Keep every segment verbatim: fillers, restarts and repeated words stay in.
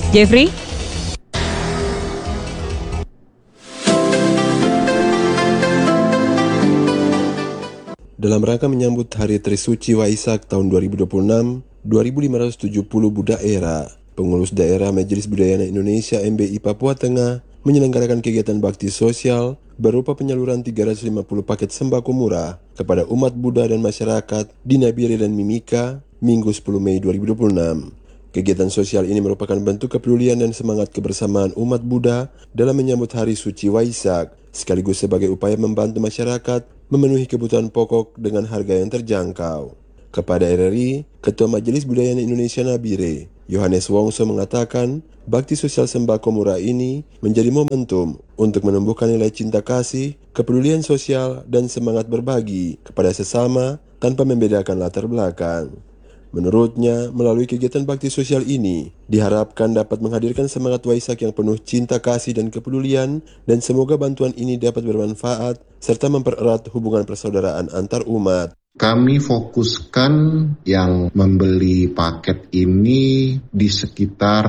Jeffrey? Dalam rangka menyambut Hari Trisuci Waisak tahun dua ribu dua puluh enam, dua ribu lima ratus tujuh puluh Budaera, pengurus daerah Majelis Budaya Indonesia M B I Papua Tengah menyelenggarakan kegiatan bakti sosial berupa penyaluran tiga ratus lima puluh paket sembako murah kepada umat Buddha dan masyarakat di Nabire dan Mimika, Minggu sepuluh Mei dua ribu dua puluh enam. Kegiatan sosial ini merupakan bentuk kepedulian dan semangat kebersamaan umat Buddha dalam menyambut Hari Suci Waisak, sekaligus sebagai upaya membantu masyarakat memenuhi kebutuhan pokok dengan harga yang terjangkau. Kepada R R I, Ketua Majelis Budaya Indonesia Nabire, Yohanes Wongso mengatakan, bakti sosial sembako murah ini menjadi momentum untuk menumbuhkan nilai cinta kasih, kepedulian sosial, dan semangat berbagi kepada sesama tanpa membedakan latar belakang. Menurutnya, melalui kegiatan bakti sosial ini, diharapkan dapat menghadirkan semangat Waisak yang penuh cinta kasih dan kepedulian, dan semoga bantuan ini dapat bermanfaat, serta mempererat hubungan persaudaraan antar umat. Kami fokuskan yang membeli paket ini di sekitar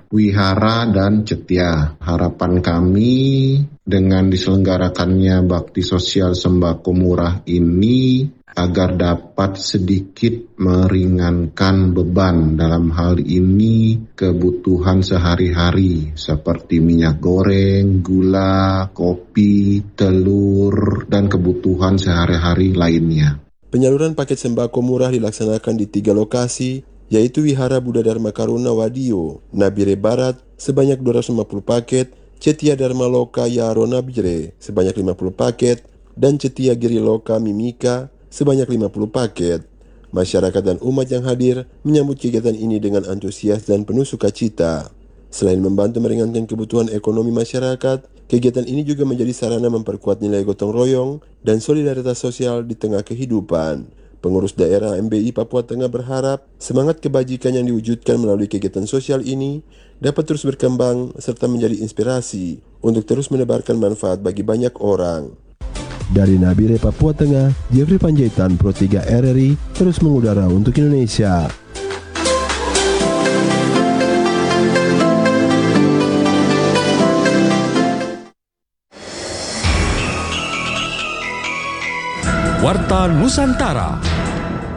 Wihara dan Cetia. Harapan kami dengan diselenggarakannya bakti sosial sembako murah ini agar dapat sedikit meringankan beban dalam hal ini kebutuhan sehari-hari seperti minyak goreng, gula, kopi, telur, dan kebutuhan sehari-hari lainnya. Penyaluran paket sembako murah dilaksanakan di tiga lokasi, yaitu Wihara Buddha Dharma Karuna Wadio, Nabire Barat, sebanyak dua ratus lima puluh paket, Cetia Dharma Loka Yaro Nabire, sebanyak lima puluh paket, dan Cetia Giri Loka Mimika, sebanyak lima puluh paket. Masyarakat dan umat yang hadir menyambut kegiatan ini dengan antusias dan penuh sukacita. Selain membantu meringankan kebutuhan ekonomi masyarakat, kegiatan ini juga menjadi sarana memperkuat nilai gotong royong dan solidaritas sosial di tengah kehidupan. Pengurus daerah M B I Papua Tengah berharap semangat kebajikan yang diwujudkan melalui kegiatan sosial ini dapat terus berkembang serta menjadi inspirasi untuk terus menebarkan manfaat bagi banyak orang. Dari Nabire, Papua Tengah, Jeffrey Panjaitan, Pro tiga R R I, terus mengudara untuk Indonesia. Warta Nusantara.